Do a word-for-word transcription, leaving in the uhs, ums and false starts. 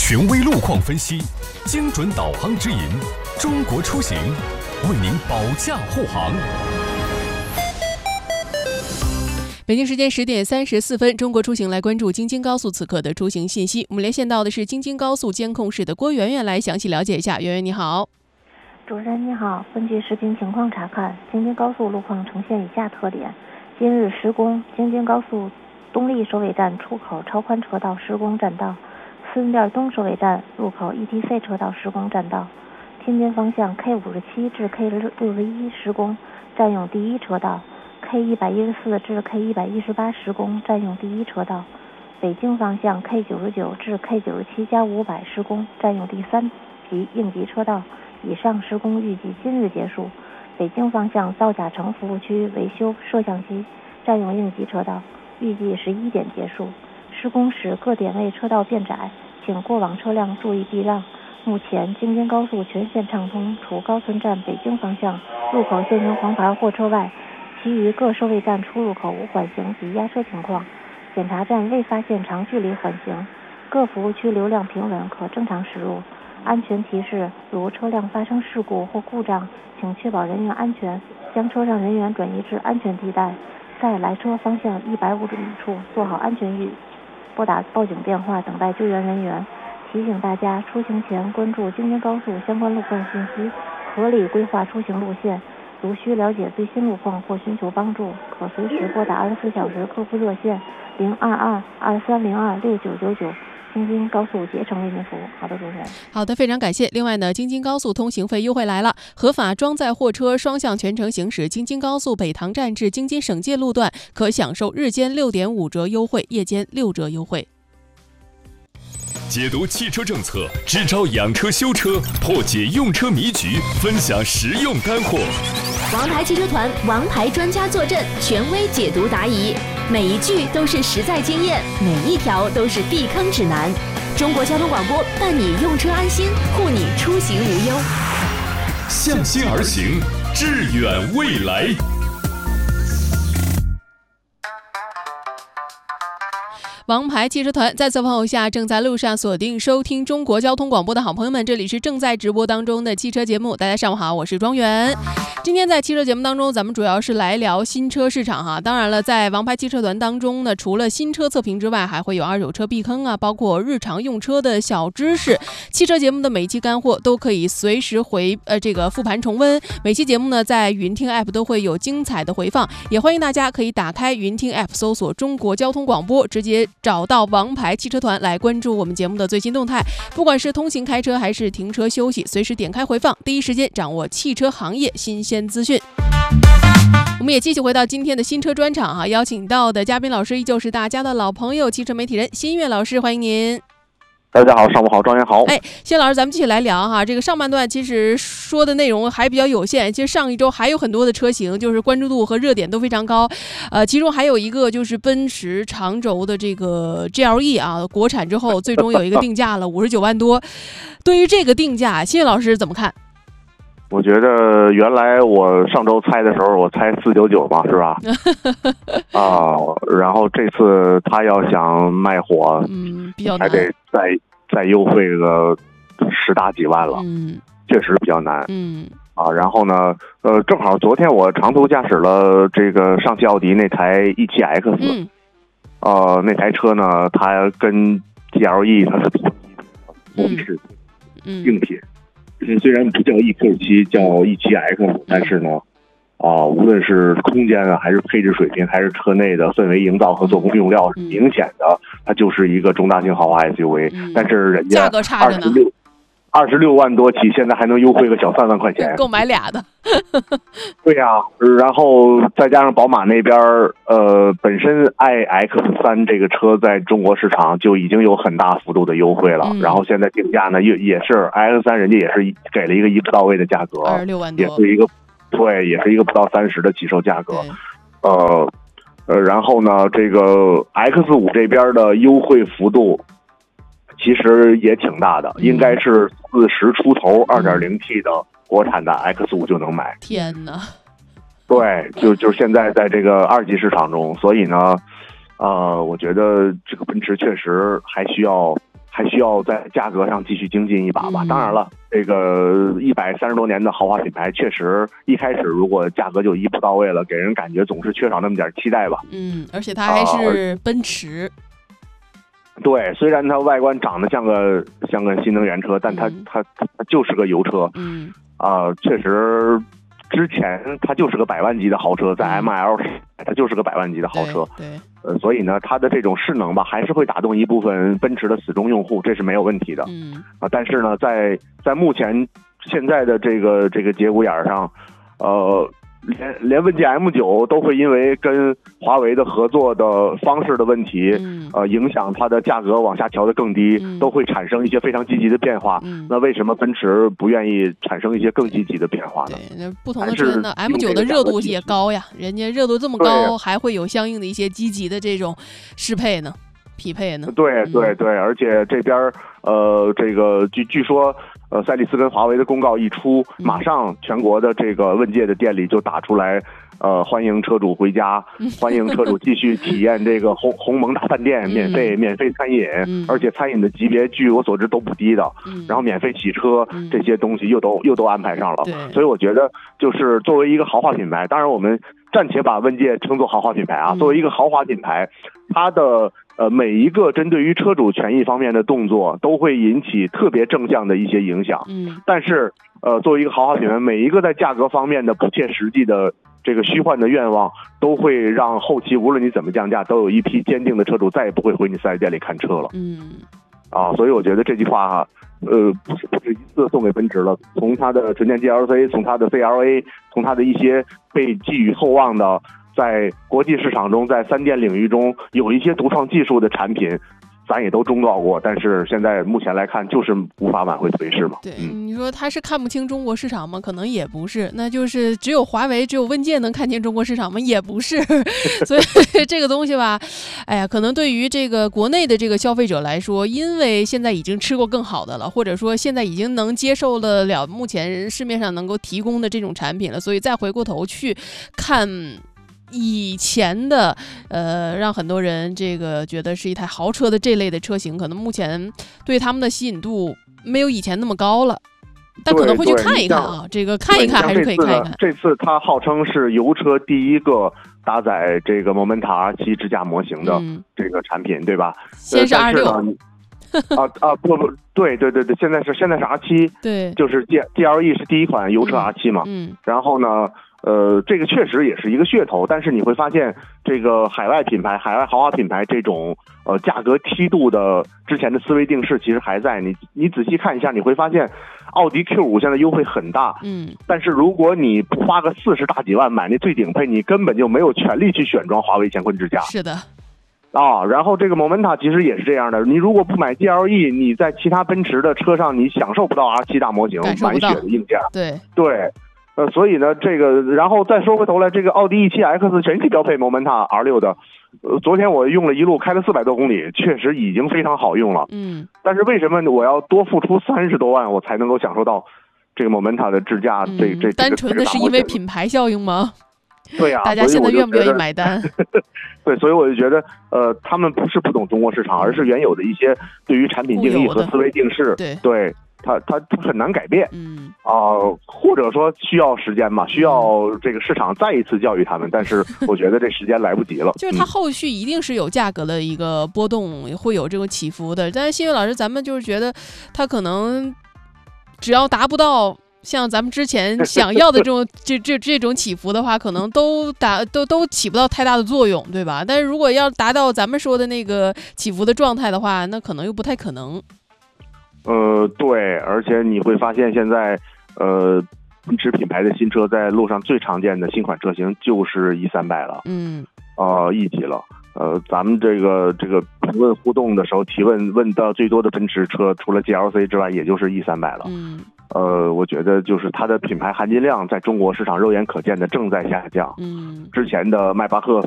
权威路况分析，精准导航指引，中国出行为您保驾护航。 北京时间十点三十四分，中国出行来关注京津高速此刻的出行信息。我们连线到的是京津高速监控室的郭圆圆，来详细了解一下。圆圆你好。 主持人你好，根据视频情况查看，京津高速路况呈现以下特点：今日施工，京津高速东丽收费站出口超宽车道施工占道，四运店东收费站入口 E T C 车道施工占道，天津方向 K 五十七 至 K 六十一施工，占用第一车道。K 一百一十四 至 K 一百一十八施工，占用第一车道。北京方向 K 九十九 至 K 九十七加五百施工，占用第三级应急车道。以上施工预计今日结束。北京方向造甲城服务区维修摄像机，占用应急车道，预计十一点结束。施工时各点位车道变窄，请过往车辆注意避让。目前京津高速全线畅通，除高村站北京方向入口现行黄牌货车外，其余各收费站出入口无缓行及压车情况，检查站未发现长距离缓行，各服务区流量平稳，可正常驶入。安全提示：如车辆发生事故或故障，请确保人员安全，将车上人员转移至安全地带，在来车方向一百五十米处做好安全预拨打报警电话，等待救援人员。提醒大家，出行前关注京津高速相关路况信息，合理规划出行路线。如需了解最新路况或寻求帮助，可随时拨打二十四小时客服热线零二二二三零二六九九九，京津高速竭诚为您服务。好的，主持人。 好的，非常感谢。另外呢，京津高速通行费优惠来了，合法装载货车双向全程行驶京津高速北塘站至京津省界路段，可享受日间六点五折优惠，夜间六折优惠。 解读汽车政策，支招养车修车，破解用车迷局，分享实用干货。 王牌汽车团王牌专家坐镇，权威解读答疑，每一句都是实在经验，每一条都是避坑指南。中国交通广播伴你用车安心，护你出行无忧。 向心而行，致远未来。 王牌汽车团再次问候下正在路上锁定收听中国交通广播的好朋友们，这里是正在直播当中的汽车节目。大家上午好，我是庄园。今天在汽车节目当中，咱们主要是来聊新车市场哈。当然了，在王牌汽车团当中呢，除了新车测评之外，还会有二手车避坑啊，包括日常用车的小知识。汽车节目的每期干货都可以随时回呃这个复盘重温。每期节目呢，在云听 App 都会有精彩的回放，也欢迎大家可以打开云听 App 搜索中国交通广播，直接找到王牌汽车团来关注我们节目的最新动态。不管是通勤开车还是停车休息，随时点开回放，第一时间掌握汽车行业新鲜资讯。我们也继续回到今天的新车专场哈，邀请到的嘉宾老师依旧是大家的老朋友，汽车媒体人新月老师，欢迎您。 大家好，上午好，庄园好。 哎，谢老师，咱们继续来聊哈。这个上半段其实说的内容还比较有限，其实上一周还有很多的车型，就是关注度和热点都非常高。呃，其中还有一个就是奔驰长轴的这个 G L E 啊，国产之后最终有一个定价了五十九万多。对于这个定价，谢老师怎么看？ 我觉得原来我上周猜的时候，我猜四九九嘛，是吧？啊，然后这次他要想卖火， 嗯，比较难， 还得再再优惠个十大几万了， 嗯， 确实比较难， 嗯。 啊，然后呢，呃，正好昨天我长途驾驶了这个上汽奥迪那台 E 七 X， 嗯， 呃，那台车呢，它跟 G L E 它是同同是硬铁。虽然不叫 E Q 七，叫 E 七 X， 但是呢，啊、呃，无论是空间啊，还是配置水平，还是车内的氛围营造和做工用料，是明显的，它就是一个中大型豪华 S U V、嗯。但是人家二十六二十六万多起，现在还能优惠个小三万块钱， 够买俩的。 对呀、啊，然后再加上宝马那边，呃，本身 i X 三 这个车在中国市场就已经有很大幅度的优惠了，嗯、然后现在定价呢也也是 i X 三，人家也是给了一个一步到位的价格， 二十六万多， 也是一个对，也是一个不到三十的起售价格，呃呃，然后呢，这个 X 五 这边的优惠幅度其实也挺大的，应该是四十出头 二点零 T 的国产的 X 五 就能买。 天哪！ 对，就就是现在在这个二级市场中，所以呢，呃，我觉得这个奔驰确实还需要还需要在价格上继续精进一把吧。嗯、当然了，这个一百三十多年的豪华品牌，确实一开始如果价格就一步到位了，给人感觉总是缺少那么点期待吧。 嗯，而且它还是奔驰。 啊、对，虽然它外观长得像个像个新能源车，但它、嗯、它它就是个油车。 嗯。 啊、呃，确实。之前它就是个百万级的豪车，在 M L 它就是个百万级的豪车， 对，对呃，所以呢，它的这种势能吧，还是会打动一部分奔驰的死忠用户，这是没有问题的。 嗯啊，但是呢，在在目前现在的这个这个节骨眼上，呃。连连问界 M 九 都会因为跟华为的合作的方式的问题， 嗯、 呃，影响它的价格往下调得更低， 嗯、 都会产生一些非常积极的变化。 嗯、 那为什么奔驰不愿意产生一些更积极的变化呢？ 对，那不同的车呢 ，M 九 的热度也高呀，人家热度这么高，还会有相应的一些积极的这种适配呢。匹配呢？ 对对对，而且这边呃，这个据据说，呃，赛力斯跟华为的公告一出， 嗯、 马上全国的这个问界的店里就打出来，呃，欢迎车主回家，欢迎车主继续体验这个鸿鸿蒙大饭店，免费、 嗯、 免费餐饮， 嗯、 而且餐饮的级别据我所知都不低的， 嗯、 然后免费洗车、 嗯、 这些东西又都又都安排上了，所以我觉得就是作为一个豪华品牌，当然我们暂且把问界称作豪华品牌啊， 嗯、 作为一个豪华品牌，它的。呃，每一个针对于车主权益方面的动作，都会引起特别正向的一些影响。 嗯， 但是，呃，作为一个豪华品牌，每一个在价格方面的不切实际的这个虚幻的愿望，都会让后期无论你怎么降价，都有一批坚定的车主再也不会回你四 S 店里看车了。 嗯， 啊，所以我觉得这句话哈，呃，不是不是一次送给奔驰了，从它的纯电 G L C， 从它的 C L A， 从它的一些被寄予厚望的。在国际市场中，在三电领域中有一些独创技术的产品，咱也都忠告过，但是现在目前来看，就是无法挽回颓势嘛。 对， 嗯、 你说他是看不清中国市场吗？可能也不是，那就是只有华为、只有问界能看清中国市场吗？也不是。所以这个东西吧，哎呀，可能对于这个国内的这个消费者来说，因为现在已经吃过更好的了，或者说现在已经能接受得了目前市面上能够提供的这种产品了，所以再回过头去看。以前的呃，让很多人这个觉得是一台豪车的这类的车型，可能目前对他们的吸引度没有以前那么高了，但可能会去看一看啊，这个看一看还是可以看一看。 这次它号称是油车第一个搭载这个 Momenta R 七支架模型的这个产品，嗯、对吧？ 先是二六。 啊啊不不对对对对，现在是现在是 R 七， 对， 就是 G G L E 是第一款油车 R 七嘛， 嗯，嗯然后呢。呃，这个确实也是一个噱头，但是你会发现，这个海外品牌、海外豪华品牌这种呃价格梯度的之前的思维定式其实还在。你你仔细看一下，你会发现，奥迪 Q 五现在优惠很大， 嗯， 但是如果你不花个四十大几万买那最顶配，你根本就没有权利去选装华为乾坤支架。 是的。 啊，然后这个 Momenta 其实也是这样的，你如果不买 G L E， 你在其他奔驰的车上你享受不到 R 七大模型满血的硬件。 对对。呃，所以呢，这个，然后再说回头来，这个奥迪 E 七 X 全系标配 Momenta R 六的，呃，昨天我用了一路开了四百多公里，确实已经非常好用了。 嗯。 但是为什么我要多付出三十多万，我才能够享受到这个 Momenta 的支架？ 嗯、 这这单纯的是因为品牌效应吗？ 对呀、啊， 大家现在愿不愿意买单？ 对，所以我就觉得，呃，他们不是不懂中国市场，而是原有的一些对于产品定义和思维定式， 对对。它它它很难改变， 嗯啊、呃，或者说需要时间吧，需要这个市场再一次教育他们，但是我觉得这时间来不及了。 就是它后续一定是有价格的一个波动，嗯、会有这种起伏的。但是新月老师，咱们就是觉得它可能只要达不到像咱们之前想要的这种这这这种起伏的话，可能都达都都起不到太大的作用，对吧？但是如果要达到咱们说的那个起伏的状态的话，那可能又不太可能。 呃，对，而且你会发现现在，呃，奔驰品牌的新车在路上最常见的新款车型就是 E 三百了， 嗯， 呃 ，E 级了，呃，咱们这个这个评论互动的时候提问问到最多的奔驰车，除了 G L C 之外，也就是 E 三百了， 嗯， 呃，我觉得就是它的品牌含金量在中国市场肉眼可见的正在下降， 嗯， 之前的迈巴赫